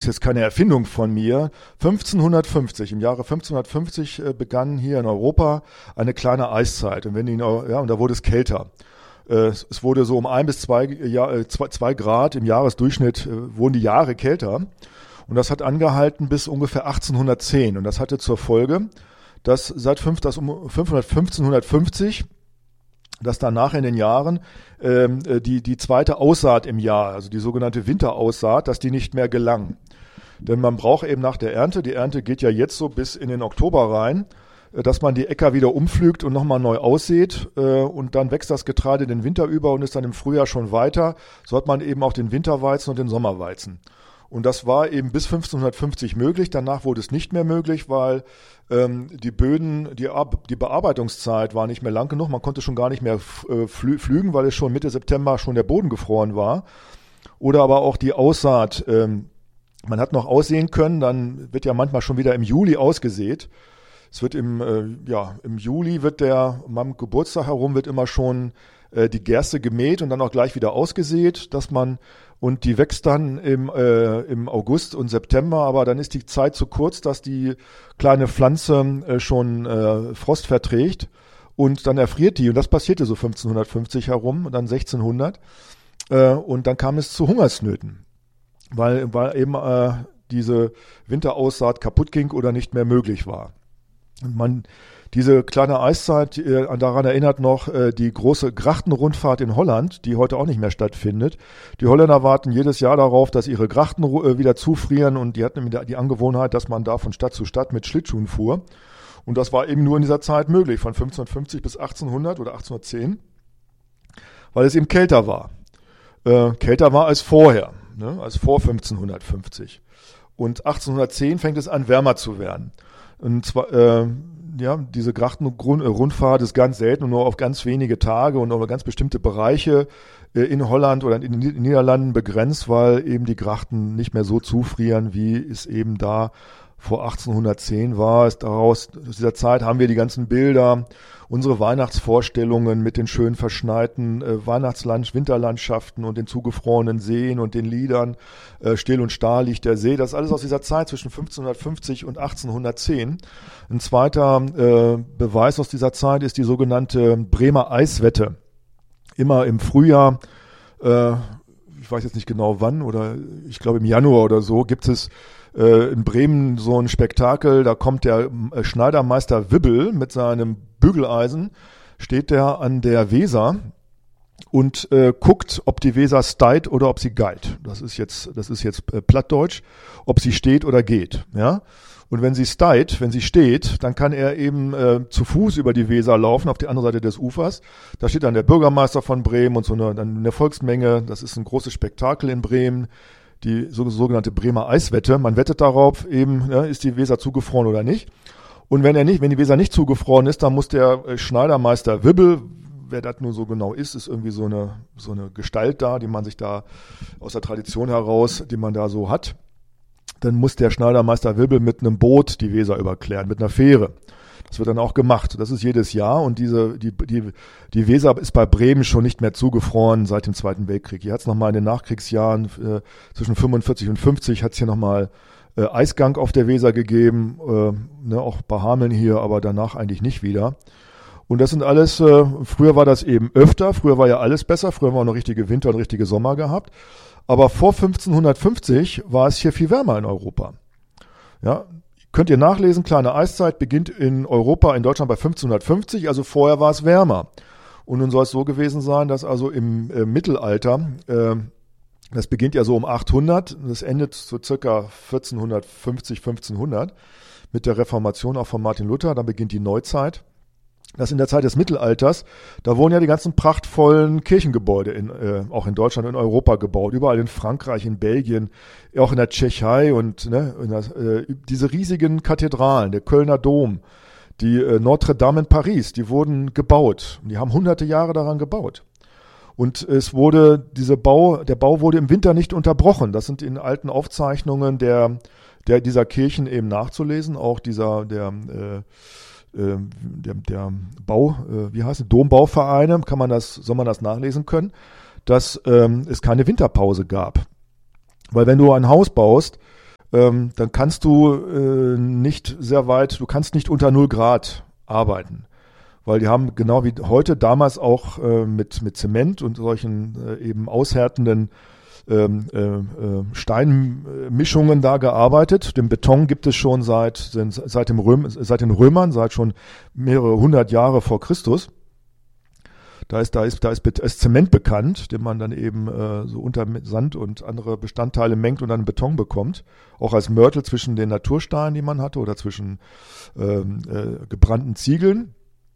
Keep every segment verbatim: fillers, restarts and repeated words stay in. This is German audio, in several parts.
jetzt keine Erfindung von mir, fünfzehnhundertfünfzig, im Jahre fünfzehnhundertfünfzig äh, begann hier in Europa eine kleine Eiszeit und, wenn die, ja, und da wurde es kälter. Äh, es wurde so um ein bis zwei, ja, äh, zwei, zwei Grad im Jahresdurchschnitt äh, wurden die Jahre kälter und das hat angehalten bis ungefähr achtzehnhundertzehn und das hatte zur Folge, dass seit fünf, das um fünfzehnhundertfünfzig dass danach in den Jahren ähm, die, die zweite Aussaat im Jahr, also die sogenannte Winteraussaat, dass die nicht mehr gelang. Denn man braucht eben nach der Ernte, die Ernte geht ja jetzt so bis in den Oktober rein, dass man die Äcker wieder umpflügt und nochmal neu aussät äh, und dann wächst das Getreide den Winter über und ist dann im Frühjahr schon weiter. So hat man eben auch den Winterweizen und den Sommerweizen. Und das war eben bis fünfzehnhundertflüchtig möglich. Danach wurde es nicht mehr möglich, weil ähm, die Böden, die, Ar- die Bearbeitungszeit war nicht mehr lang genug. Man konnte schon gar nicht mehr äh, flü- flügen, weil es schon Mitte September schon der Boden gefroren war. Oder aber auch die Aussaat. Ähm, man hat noch aussehen können, dann wird ja manchmal schon wieder im Juli ausgesät. Es wird im, äh, ja, im Juli wird der, um meinem Geburtstag herum wird immer schon äh, die Gerste gemäht und dann auch gleich wieder ausgesät, dass man und die wächst dann im, äh, im August und September, aber dann ist die Zeit zu kurz, dass die kleine Pflanze äh, schon äh, Frost verträgt und dann erfriert die. Und das passierte so fünfzehnhundertfünfzig herum und dann sechzehnhundert. Äh, und dann kam es zu Hungersnöten, weil, weil eben äh, diese Winteraussaat kaputt ging oder nicht mehr möglich war. Und man Diese kleine Eiszeit, äh, daran erinnert noch äh, die große Grachtenrundfahrt in Holland, die heute auch nicht mehr stattfindet. Die Holländer warten jedes Jahr darauf, dass ihre Grachten äh, wieder zufrieren und die hatten die Angewohnheit, dass man da von Stadt zu Stadt mit Schlittschuhen fuhr. Und das war eben nur in dieser Zeit möglich, von fünfzehnhundertfünfzig bis achtzehnhundert oder achtzehnhundertzehn, weil es eben kälter war. Äh, kälter war als vorher, ne, als vor fünfzehnhundertfünfzig. Und achtzehnhundertzehn fängt es an, wärmer zu werden. Und zwar, äh, ja, diese Grachtenrundfahrt ist ganz selten und nur auf ganz wenige Tage und auf ganz bestimmte Bereiche äh, in Holland oder in den Niederlanden begrenzt, weil eben die Grachten nicht mehr so zufrieren, wie es eben da vor achtzehnhundertzehn war. Es daraus, aus dieser Zeit haben wir die ganzen Bilder, unsere Weihnachtsvorstellungen mit den schön verschneiten äh, Weihnachtsland, Winterlandschaften und den zugefrorenen Seen und den Liedern, äh, Still und starr liegt der See. Das ist alles aus dieser Zeit zwischen fünfzehnhundertfünfzig und achtzehnhundertzehn. Ein zweiter äh, Beweis aus dieser Zeit ist die sogenannte Bremer Eiswette. Immer im Frühjahr, äh, ich weiß jetzt nicht genau wann, oder ich glaube im Januar oder so, gibt es äh, in Bremen so ein Spektakel, da kommt der äh, Schneidermeister Wibbel mit seinem Bügeleisen, steht der an der Weser und äh, guckt, ob die Weser steit oder ob sie geit. Das ist jetzt, das ist jetzt äh, Plattdeutsch, ob sie steht oder geht, ja. Und wenn sie steit, wenn sie steht, dann kann er eben äh, zu Fuß über die Weser laufen auf die andere Seite des Ufers. Da steht dann der Bürgermeister von Bremen und so eine, dann eine Volksmenge. Das ist ein großes Spektakel in Bremen, die so, sogenannte Bremer Eiswette. Man wettet darauf eben, ja, ist die Weser zugefroren oder nicht. Und wenn er nicht, wenn die Weser nicht zugefroren ist, dann muss der äh, Schneidermeister Wibbel, wer das nun so genau ist, ist irgendwie so eine so eine Gestalt da, die man sich da aus der Tradition heraus, die man da so hat. Dann muss der Schneidermeister Wibbel mit einem Boot die Weser überqueren, mit einer Fähre. Das wird dann auch gemacht. Das ist jedes Jahr und diese die die die Weser ist bei Bremen schon nicht mehr zugefroren seit dem Zweiten Weltkrieg. Hier hat es nochmal in den Nachkriegsjahren äh, zwischen fünfundvierzig und fünfzig hat es hier nochmal äh, Eisgang auf der Weser gegeben, äh, ne, auch bei Hameln hier, aber danach eigentlich nicht wieder. Und das sind alles, äh, früher war das eben öfter, früher war ja alles besser, früher haben wir auch noch richtige Winter und richtige Sommer gehabt. Aber vor fünfzehnhundertfünfzig war es hier viel wärmer in Europa. Ja, könnt ihr nachlesen, kleine Eiszeit beginnt in Europa, in Deutschland bei fünfzehnhundertfünfzig, also vorher war es wärmer. Und nun soll es so gewesen sein, dass also im äh, Mittelalter, äh, das beginnt ja so um achthundert, das endet so circa vierzehnhundertfünfzig, fünfzehnhundert mit der Reformation auch von Martin Luther, dann beginnt die Neuzeit. Das in der Zeit des Mittelalters, da wurden ja die ganzen prachtvollen Kirchengebäude in, äh, auch in Deutschland und in Europa gebaut, überall in Frankreich, in Belgien, auch in der Tschechei und ne, in der, äh, diese riesigen Kathedralen, der Kölner Dom, die äh, Notre Dame in Paris, die wurden gebaut. Die haben hunderte Jahre daran gebaut. Und es wurde, diese Bau, der Bau wurde im Winter nicht unterbrochen. Das sind in alten Aufzeichnungen der, der dieser Kirchen eben nachzulesen, auch dieser, der, äh, Der, der Bau, wie heißt es, Dombauvereine, kann man das, soll man das nachlesen können, dass ähm, es keine Winterpause gab. Weil wenn du ein Haus baust, ähm, dann kannst du äh, nicht sehr weit, du kannst nicht unter null Grad arbeiten. Weil die haben genau wie heute damals auch äh, mit, mit Zement und solchen äh, eben aushärtenden ähm, äh, Steinmischungen da gearbeitet. Den Beton gibt es schon seit, seit, dem Röm, seit den Römern, seit schon mehrere hundert Jahre vor Christus. Da ist, da ist, da ist, ist Zement bekannt, den man dann eben äh, so unter Sand und andere Bestandteile mengt und dann Beton bekommt. Auch als Mörtel zwischen den Natursteinen, die man hatte, oder zwischen ähm, äh, gebrannten Ziegeln.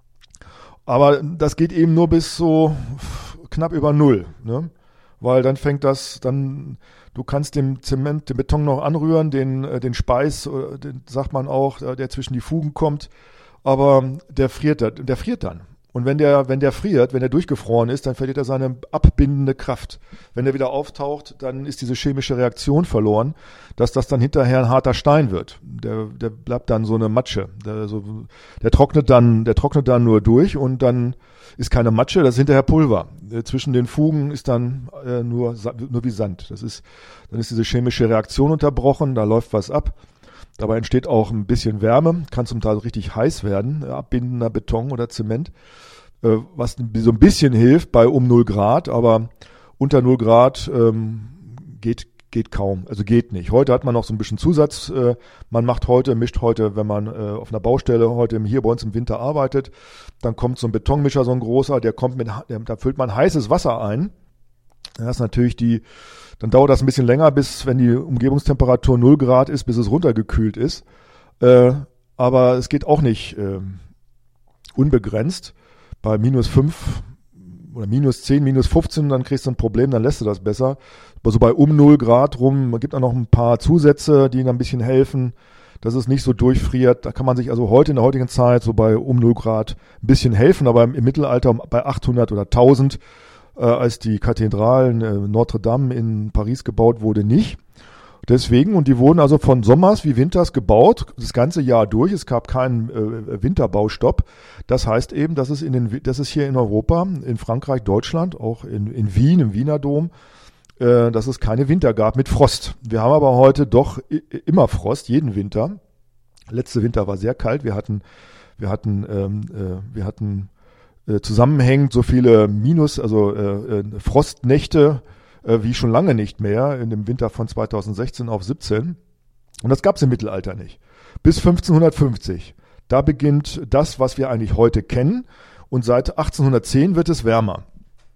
Aber das geht eben nur bis so knapp über Null, ne? Weil dann fängt das, dann, du kannst den Zement, den Beton noch anrühren, den, den Speis, den sagt man auch, der zwischen die Fugen kommt, aber der friert, der friert dann. Und wenn der, wenn der friert, wenn er durchgefroren ist, dann verliert er seine abbindende Kraft. Wenn er wieder auftaucht, dann ist diese chemische Reaktion verloren, dass das dann hinterher ein harter Stein wird. Der, der bleibt dann so eine Matsche. Der, so, der trocknet dann, der trocknet dann nur durch und dann ist keine Matsche, das ist hinterher Pulver. Zwischen den Fugen ist dann äh, nur, nur wie Sand. Das ist, dann ist diese chemische Reaktion unterbrochen, da läuft was ab. Dabei entsteht auch ein bisschen Wärme, kann zum Teil richtig heiß werden, abbindender Beton oder Zement, äh, was so ein bisschen hilft bei um null Grad, aber unter null Grad ähm, geht geht kaum, also geht nicht. Heute hat man noch so ein bisschen Zusatz, äh, man macht heute, mischt heute, wenn man äh, auf einer Baustelle heute hier bei uns im Winter arbeitet, dann kommt so ein Betonmischer, so ein großer, der kommt mit, der, da füllt man heißes Wasser ein. Das ist natürlich die, dann dauert das ein bisschen länger, bis, wenn die Umgebungstemperatur null Grad ist, bis es runtergekühlt ist. Äh, aber es geht auch nicht äh, unbegrenzt. Bei minus fünf oder minus zehn, minus fünfzehn, dann kriegst du ein Problem, dann lässt du das besser. Aber so bei um null Grad rum, man gibt auch noch ein paar Zusätze, die dann ein bisschen helfen, dass es nicht so durchfriert. Da kann man sich also heute in der heutigen Zeit so bei um null Grad ein bisschen helfen, aber im, im Mittelalter bei achthundert oder tausend, äh, als die Kathedralen äh, Notre Dame in Paris gebaut wurde, nicht. Deswegen, und die wurden also von Sommers wie Winters gebaut, das ganze Jahr durch. Es gab keinen äh, Winterbaustopp. Das heißt eben, dass es, in den, dass es hier in Europa, in Frankreich, Deutschland, auch in, in Wien, im Wiener Dom, äh, dass es keine Winter gab mit Frost. Wir haben aber heute doch i- immer Frost, jeden Winter. Letzte Winter war sehr kalt. Wir hatten, wir hatten, ähm, äh, wir hatten äh, zusammenhängend so viele Minus, also äh, äh, Frostnächte, wie schon lange nicht mehr, in dem Winter von zweitausendsechzehn auf siebzehn. Und das gab es im Mittelalter nicht. Bis fünfzehnhundertfünfzig. Da beginnt das, was wir eigentlich heute kennen. Und seit achtzehnhundertzehn wird es wärmer.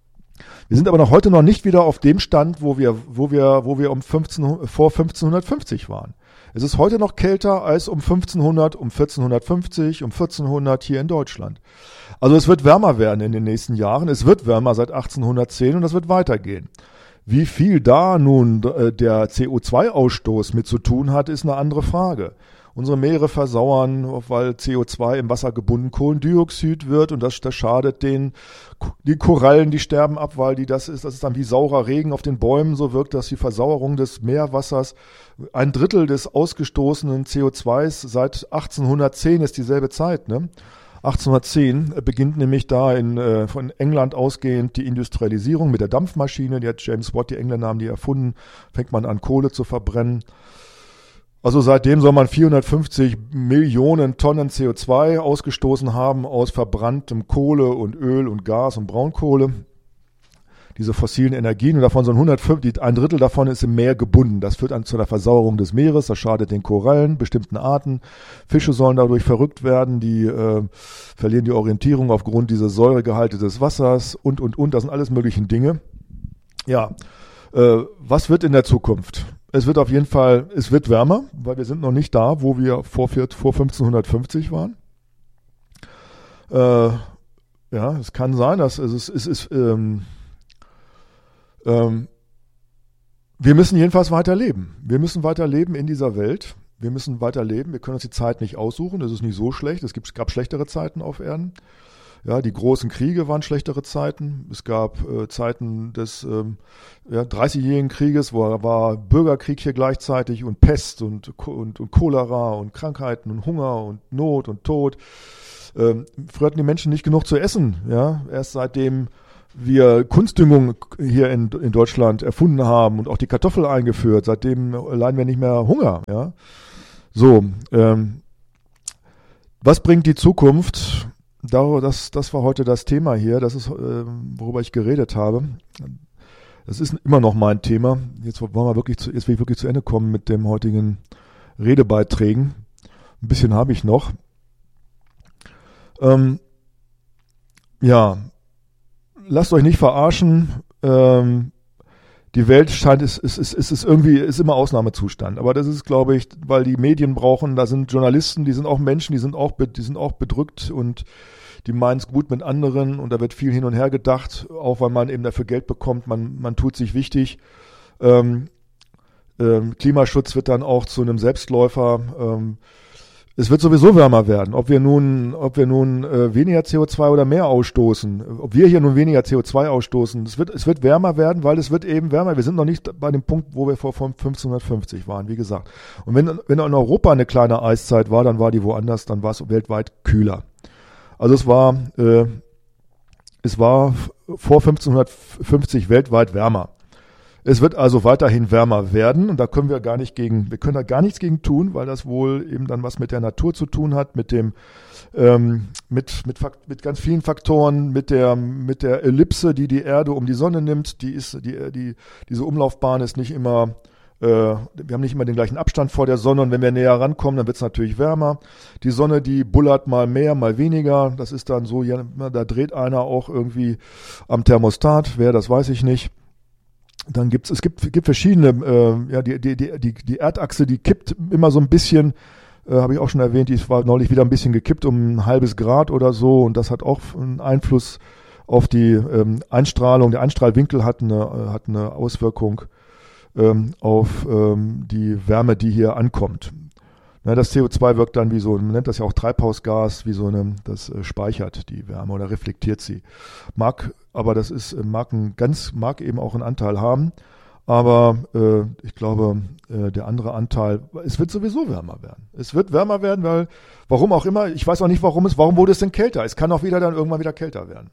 Wir sind aber noch heute noch nicht wieder auf dem Stand, wo wir, wo wir, wo wir um fünfzehn, vor fünfzehnhundertfünfzig waren. Es ist heute noch kälter als um fünfzehnhundert, um vierzehnhundertfünfzig, um vierzehnhundert hier in Deutschland. Also es wird wärmer werden in den nächsten Jahren. Es wird wärmer seit achtzehnhundertzehn und das wird weitergehen. Wie viel da nun äh, der C O zwei Ausstoß mit zu tun hat, ist eine andere Frage. Unsere Meere versauern, weil C O zwei im Wasser gebunden Kohlendioxid wird und das, das schadet den, die Korallen, die sterben ab, weil die das ist, das ist dann wie saurer Regen auf den Bäumen, so wirkt das die Versauerung des Meerwassers. Ein Drittel des ausgestoßenen C O zwei seit achtzehnhundertzehn ist dieselbe Zeit, ne? achtzehnhundertzehn beginnt nämlich da in, äh, von England ausgehend die Industrialisierung mit der Dampfmaschine. Die hat James Watt, die Engländer haben die erfunden. Fängt man an, Kohle zu verbrennen. Also seitdem soll man vierhundertfünfzig Millionen Tonnen C O zwei ausgestoßen haben aus verbranntem Kohle und Öl und Gas und Braunkohle. Diese fossilen Energien, und davon so ein hundertfünfzig, ein Drittel davon ist im Meer gebunden. Das führt an zu einer Versauerung des Meeres, das schadet den Korallen, bestimmten Arten. Fische sollen dadurch verrückt werden, die äh, verlieren die Orientierung aufgrund dieses Säuregehalte des Wassers und, und, und. Das sind alles möglichen Dinge. Ja, äh, was wird in der Zukunft? Es wird auf jeden Fall, es wird wärmer, weil wir sind noch nicht da, wo wir vor, vor fünfzehnhundertfünfzig waren. Äh, ja, es kann sein, dass es ist, es ist ähm, Ähm, wir müssen jedenfalls weiterleben. Wir müssen weiterleben in dieser Welt. Wir müssen weiterleben. Wir können uns die Zeit nicht aussuchen. Das ist nicht so schlecht. Es gibt, es gab schlechtere Zeiten auf Erden. Ja, die großen Kriege waren schlechtere Zeiten. Es gab äh, Zeiten des ähm, ja, dreißigjährigen Krieges, wo war Bürgerkrieg hier gleichzeitig und Pest und, und, und Cholera und Krankheiten und Hunger und Not und Tod. Ähm, früher hatten die Menschen nicht genug zu essen. Ja, erst seitdem wir Kunstdüngung hier in, in Deutschland erfunden haben und auch die Kartoffel eingeführt. Seitdem leiden wir nicht mehr Hunger. Ja? So, ähm, was bringt die Zukunft? Das, das war heute das Thema hier. Das ist, äh, worüber ich geredet habe. Das ist immer noch mein Thema. Jetzt wollen wir wirklich zu, jetzt will ich wirklich zu Ende kommen mit dem heutigen Redebeiträgen. Ein bisschen habe ich noch. Ähm, ja, lasst euch nicht verarschen. Ähm, die Welt scheint, es ist, ist, ist, ist irgendwie, ist immer Ausnahmezustand. Aber das ist, glaube ich, weil die Medien brauchen, da sind Journalisten, die sind auch Menschen, die sind auch, die sind auch bedrückt und die meinen es gut mit anderen und da wird viel hin und her gedacht, auch weil man eben dafür Geld bekommt, man, man tut sich wichtig. Ähm, ähm, Klimaschutz wird dann auch zu einem Selbstläufer. Ähm, es wird sowieso wärmer werden. Ob wir nun, ob wir nun äh, weniger C O zwei oder mehr ausstoßen, ob wir hier nun weniger C O zwei ausstoßen, es wird, es wird wärmer werden, weil es wird eben wärmer. Wir sind noch nicht bei dem Punkt, wo wir vor fünfzehnhundertfünfzig waren, wie gesagt. Und wenn, wenn in Europa eine kleine Eiszeit war, dann war die woanders, dann war es weltweit kühler. Also es war, äh, es war vor fünfzehnhundertfünfzig weltweit wärmer. Es wird also weiterhin wärmer werden und da können wir gar nicht gegen, wir können da gar nichts gegen tun, weil das wohl eben dann was mit der Natur zu tun hat, mit dem, ähm, mit, mit, mit ganz vielen Faktoren, mit der, mit der Ellipse, die die Erde um die Sonne nimmt. Die ist, die, die, diese Umlaufbahn ist nicht immer, äh, wir haben nicht immer den gleichen Abstand vor der Sonne und wenn wir näher rankommen, dann wird es natürlich wärmer. Die Sonne, die bullert mal mehr, mal weniger. Das ist dann so, ja, da dreht einer auch irgendwie am Thermostat. Wer, das weiß ich nicht. Dann gibt's, es gibt, gibt verschiedene, äh, ja, die, die, die, die Erdachse, die kippt immer so ein bisschen, äh, habe ich auch schon erwähnt, die war neulich wieder ein bisschen gekippt um ein halbes Grad oder so und das hat auch einen Einfluss auf die ähm, Einstrahlung. Der Einstrahlwinkel hat eine, hat eine Auswirkung ähm, auf ähm, die Wärme, die hier ankommt. Na, das C O zwei wirkt dann wie so, man nennt das ja auch Treibhausgas, wie so eine, das äh, speichert die Wärme oder reflektiert sie. Mag, aber das ist, mag ein ganz, mag eben auch einen Anteil haben. Aber äh, ich glaube, äh, der andere Anteil, es wird sowieso wärmer werden. Es wird wärmer werden, weil, warum auch immer, ich weiß auch nicht, warum es, warum wurde es denn kälter? Es kann auch wieder dann irgendwann wieder kälter werden.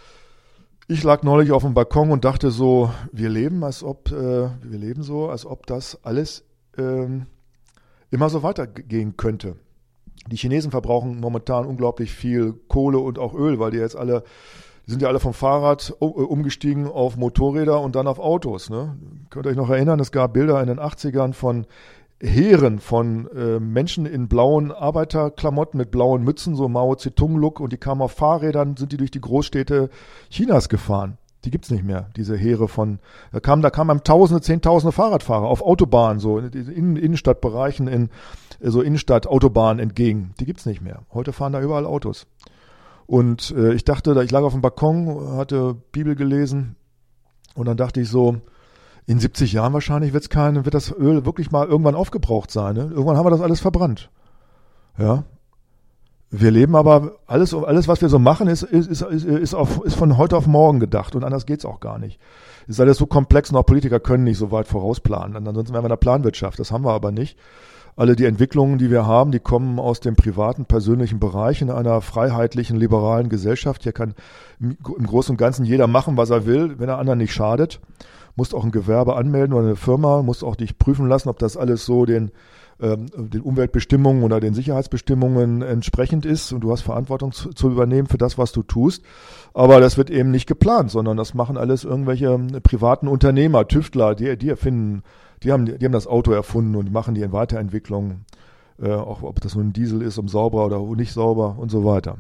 Ich lag neulich auf dem Balkon und dachte so, wir leben, als ob, äh, wir leben so, als ob das alles ähm, immer so weitergehen könnte. Die Chinesen verbrauchen momentan unglaublich viel Kohle und auch Öl, weil die jetzt alle, die sind ja alle vom Fahrrad umgestiegen auf Motorräder und dann auf Autos. Ne? Könnt ihr euch noch erinnern, es gab Bilder in den achtzigern von Heeren von äh, Menschen in blauen Arbeiterklamotten mit blauen Mützen, so Mao Zedong-Look, und die kamen auf Fahrrädern, sind die durch die Großstädte Chinas gefahren. Die gibt's nicht mehr, diese Heere von, da kamen, da kamen einem Tausende, Zehntausende Fahrradfahrer auf Autobahnen, so in in Innenstadtbereichen, in so Innenstadt-Autobahnen entgegen. Die gibt's nicht mehr. Heute fahren da überall Autos. Und äh, ich dachte, ich lag auf dem Balkon, hatte Bibel gelesen und dann dachte ich so, in siebzig Jahren wahrscheinlich wird's kein, wird das Öl wirklich mal irgendwann aufgebraucht sein. Ne? Irgendwann haben wir das alles verbrannt. Ja. Wir leben aber, alles, alles was wir so machen, ist, ist, ist, ist, auf, ist von heute auf morgen gedacht und anders geht's auch gar nicht. Ist alles so komplex und auch Politiker können nicht so weit vorausplanen. Und ansonsten wären wir in der Planwirtschaft, das haben wir aber nicht. Alle die Entwicklungen, die wir haben, die kommen aus dem privaten, persönlichen Bereich in einer freiheitlichen, liberalen Gesellschaft. Hier kann im Großen und Ganzen jeder machen, was er will, wenn er anderen nicht schadet. Musst auch ein Gewerbe anmelden oder eine Firma, musst auch dich prüfen lassen, ob das alles so den, ähm, den Umweltbestimmungen oder den Sicherheitsbestimmungen entsprechend ist. Und du hast Verantwortung zu, zu übernehmen für das, was du tust. Aber das wird eben nicht geplant, sondern das machen alles irgendwelche privaten Unternehmer, Tüftler, die, die erfinden, die haben, die haben das Auto erfunden und machen die Weiterentwicklung, äh, auch ob das nun ein Diesel ist, um sauber oder nicht sauber und so weiter.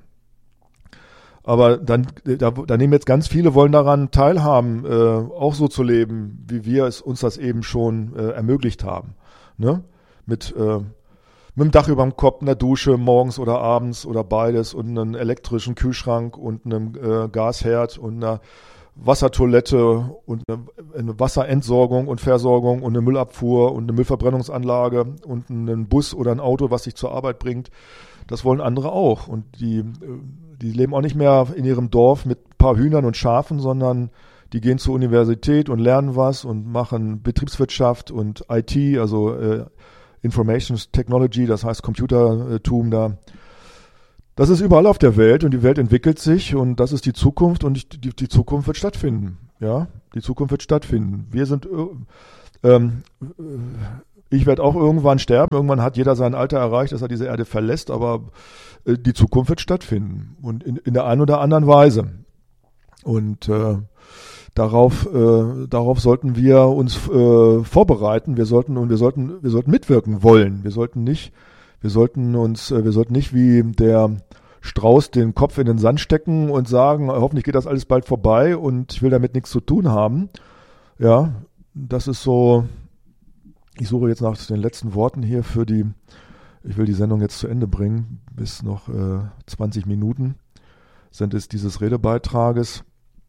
Aber dann, da, da nehmen jetzt ganz viele, wollen daran teilhaben, äh, auch so zu leben, wie wir es uns das eben schon äh, ermöglicht haben. Ne? Mit, äh, mit dem Dach über dem Kopf, einer Dusche morgens oder abends oder beides und einem elektrischen Kühlschrank und einem äh, Gasherd und einer Wassertoilette und eine, eine Wasserentsorgung und Versorgung und eine Müllabfuhr und eine Müllverbrennungsanlage und einen Bus oder ein Auto, was dich zur Arbeit bringt. Das wollen andere auch. Und die, die leben auch nicht mehr in ihrem Dorf mit ein paar Hühnern und Schafen, sondern die gehen zur Universität und lernen was und machen Betriebswirtschaft und I T, also äh, Information Technology, das heißt Computertum da. Das ist überall auf der Welt und die Welt entwickelt sich und das ist die Zukunft und die, die Zukunft wird stattfinden. Ja, die Zukunft wird stattfinden. Wir sind, ähm, ich werde auch irgendwann sterben. Irgendwann hat jeder sein Alter erreicht, dass er diese Erde verlässt, aber äh, die Zukunft wird stattfinden und in, in der einen oder anderen Weise. Und äh, darauf, äh, darauf sollten wir uns äh, vorbereiten. Wir sollten und wir sollten, wir sollten mitwirken wollen. Wir sollten nicht, wir sollten uns, äh, wir sollten nicht wie der Strauß den Kopf in den Sand stecken und sagen, hoffentlich geht das alles bald vorbei und ich will damit nichts zu tun haben. Ja, das ist so, ich suche jetzt nach den letzten Worten hier für die, ich will die Sendung jetzt zu Ende bringen, bis noch äh, zwanzig Minuten sind es dieses Redebeitrages,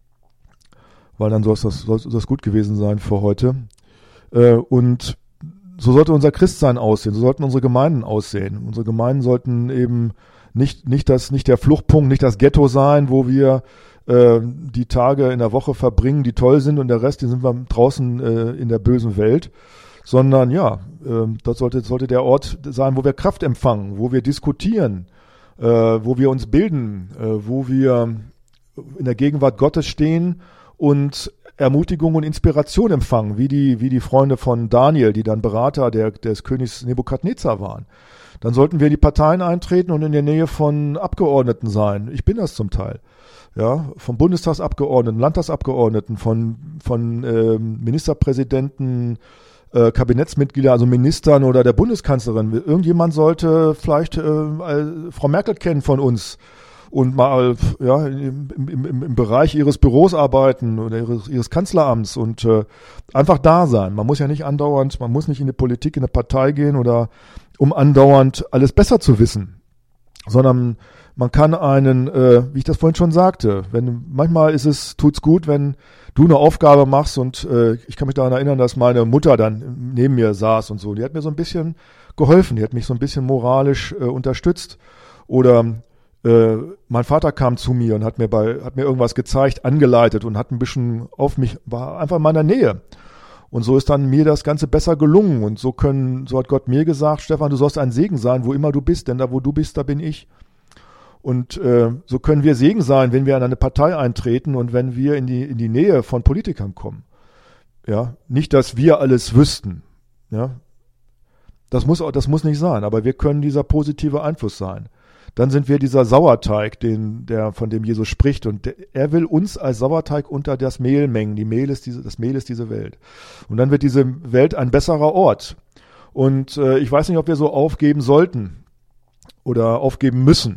weil dann soll es das, soll das gut gewesen sein für heute. Äh, und so sollte unser Christsein aussehen, so sollten unsere Gemeinden aussehen. Unsere Gemeinden sollten eben Nicht, nicht, das, nicht der Fluchtpunkt, nicht das Ghetto sein, wo wir äh, die Tage in der Woche verbringen, die toll sind und der Rest, die sind wir draußen äh, in der bösen Welt, sondern ja, äh, das sollte, sollte der Ort sein, wo wir Kraft empfangen, wo wir diskutieren, äh, wo wir uns bilden, äh, wo wir in der Gegenwart Gottes stehen und Ermutigung und Inspiration empfangen, wie die, wie die Freunde von Daniel, die dann Berater der, des Königs Nebukadnezar waren. Dann sollten wir die Parteien eintreten und in der Nähe von Abgeordneten sein. Ich bin das zum Teil. Ja, vom Bundestagsabgeordneten, Landtagsabgeordneten, von, von äh, Ministerpräsidenten, äh, Kabinettsmitgliedern, also Ministern oder der Bundeskanzlerin. Irgendjemand sollte vielleicht äh, Frau Merkel kennen von uns und mal ja, im, im, im Bereich ihres Büros arbeiten oder ihres, ihres Kanzleramts und äh, einfach da sein. Man muss ja nicht andauernd, man muss nicht in die Politik, in eine Partei gehen oder um andauernd alles besser zu wissen, sondern man kann einen, äh, wie ich das vorhin schon sagte, wenn manchmal ist es, tut's gut, wenn du eine Aufgabe machst und äh, ich kann mich daran erinnern, dass meine Mutter dann neben mir saß und so, die hat mir so ein bisschen geholfen, die hat mich so ein bisschen moralisch äh, unterstützt oder äh, mein Vater kam zu mir und hat mir bei, hat mir irgendwas gezeigt, angeleitet und hat ein bisschen auf mich, war einfach in meiner Nähe. Und so ist dann mir das Ganze besser gelungen. Und so können, so hat Gott mir gesagt, Stefan, du sollst ein Segen sein, wo immer du bist, denn da, wo du bist, da bin ich. Und äh, so können wir Segen sein, wenn wir in eine Partei eintreten und wenn wir in die, in die Nähe von Politikern kommen. Ja, nicht, dass wir alles wüssten. Ja, das muss, das muss nicht sein, aber wir können dieser positive Einfluss sein. Dann sind wir dieser Sauerteig, den, der, von dem Jesus spricht. Und der, er will uns als Sauerteig unter das Mehl mengen. Die Mehl ist diese, das Mehl ist diese Welt. Und dann wird diese Welt ein besserer Ort. Und äh, ich weiß nicht, ob wir so aufgeben sollten oder aufgeben müssen.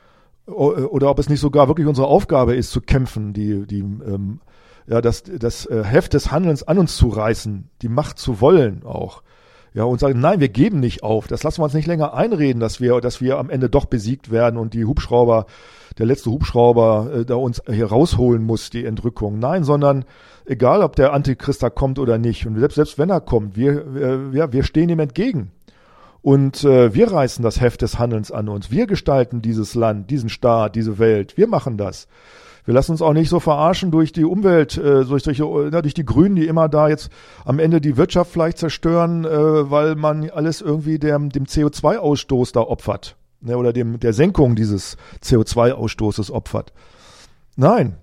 O, oder ob es nicht sogar wirklich unsere Aufgabe ist, zu kämpfen, die, die, ähm, ja, das, das äh, Heft des Handelns an uns zu reißen, die Macht zu wollen auch. Ja, und sagen, nein, wir geben nicht auf. Das lassen wir uns nicht länger einreden, dass wir, dass wir am Ende doch besiegt werden und die Hubschrauber, der letzte Hubschrauber, äh, da uns hier rausholen muss, die Entrückung. Nein, sondern egal, ob der Antichrist da kommt oder nicht. Und selbst, selbst wenn er kommt, wir, wir, ja, wir stehen ihm entgegen. Und äh, wir reißen das Heft des Handelns an uns. Wir gestalten dieses Land, diesen Staat, diese Welt. Wir machen das. Wir lassen uns auch nicht so verarschen durch die Umwelt, äh, durch, durch, äh, durch die Grünen, die immer da jetzt am Ende die Wirtschaft vielleicht zerstören, äh, weil man alles irgendwie dem, dem C O zwei Ausstoß da opfert, ne, oder dem, der Senkung dieses C O zwei Ausstoßes opfert. Nein,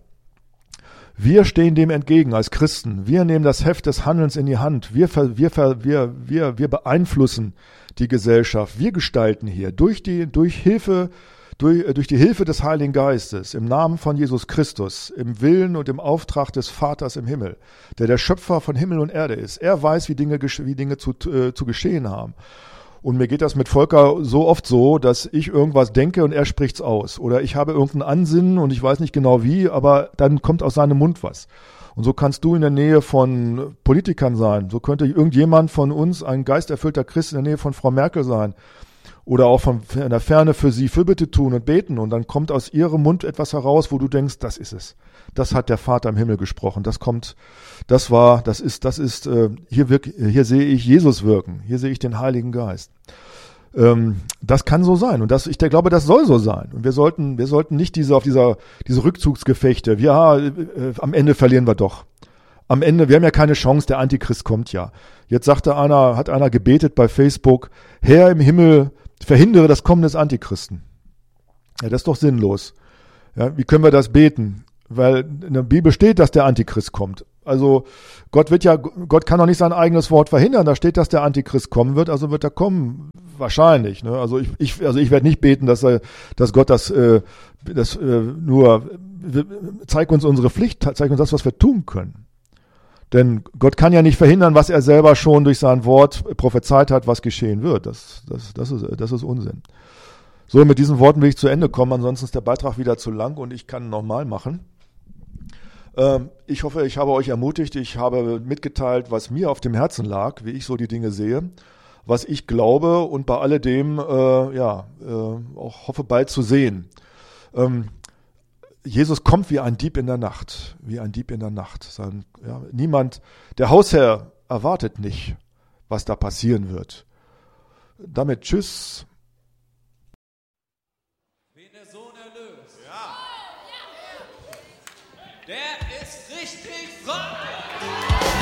wir stehen dem entgegen als Christen. Wir nehmen das Heft des Handelns in die Hand. Wir, wir, wir, wir, wir beeinflussen die Gesellschaft. Wir gestalten hier durch die, durch Hilfe Durch, durch die Hilfe des Heiligen Geistes, im Namen von Jesus Christus, im Willen und im Auftrag des Vaters im Himmel, der der Schöpfer von Himmel und Erde ist. Er weiß, wie Dinge, wie Dinge zu, äh, zu geschehen haben. Und mir geht das mit Volker so oft so, dass ich irgendwas denke und er spricht's aus. Oder ich habe irgendein Ansinnen und ich weiß nicht genau wie, aber dann kommt aus seinem Mund was. Und so kannst du in der Nähe von Politikern sein. So könnte irgendjemand von uns, ein geisterfüllter Christ, in der Nähe von Frau Merkel sein. Oder auch von in der Ferne für sie Fürbitte tun und beten. Und dann kommt aus ihrem Mund etwas heraus, wo du denkst, das ist es. Das hat der Vater im Himmel gesprochen. Das kommt, das war, das ist, das ist, äh, hier wirk, hier sehe ich Jesus wirken. Hier sehe ich den Heiligen Geist. Ähm, das kann so sein. Und das, ich der glaube, das soll so sein. Und wir sollten, wir sollten nicht diese, auf dieser, diese Rückzugsgefechte. Wir, ja, äh, am Ende verlieren wir doch. Am Ende, wir haben ja keine Chance, der Antichrist kommt ja. Jetzt sagte einer, hat einer gebetet bei Facebook, Herr im Himmel, verhindere das Kommen des Antichristen. Ja, das ist doch sinnlos. Ja, wie können wir das beten? Weil in der Bibel steht, dass der Antichrist kommt. Also Gott wird ja, Gott kann doch nicht sein eigenes Wort verhindern. Da steht, dass der Antichrist kommen wird, also wird er kommen. Wahrscheinlich. Ne? Also ich, ich, also ich werde nicht beten, dass er, dass Gott das, äh, das äh, nur zeigt uns unsere Pflicht, zeigt uns das, was wir tun können. Denn Gott kann ja nicht verhindern, was er selber schon durch sein Wort prophezeit hat, was geschehen wird. Das, das, das ist, das ist Unsinn. So, mit diesen Worten will ich zu Ende kommen, ansonsten ist der Beitrag wieder zu lang und ich kann nochmal machen. Ähm, ich hoffe, ich habe euch ermutigt, ich habe mitgeteilt, was mir auf dem Herzen lag, wie ich so die Dinge sehe, was ich glaube und bei alledem äh, ja, äh, auch hoffe bald zu sehen. Ähm, Jesus kommt wie ein Dieb in der Nacht, wie ein Dieb in der Nacht. Sein, ja, niemand, der Hausherr erwartet nicht, was da passieren wird. Damit tschüss. Der ist richtig frei!